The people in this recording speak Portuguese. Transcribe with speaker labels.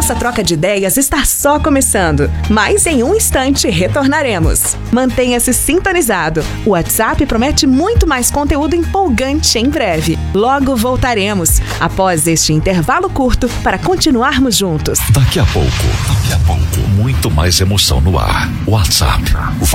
Speaker 1: Nossa troca de ideias está só começando, mas em um instante retornaremos. Mantenha-se sintonizado. O WhatsApp promete muito mais conteúdo empolgante em breve. Logo voltaremos, após este intervalo curto, para continuarmos juntos.
Speaker 2: Daqui a pouco, muito mais emoção no ar. WhatsApp,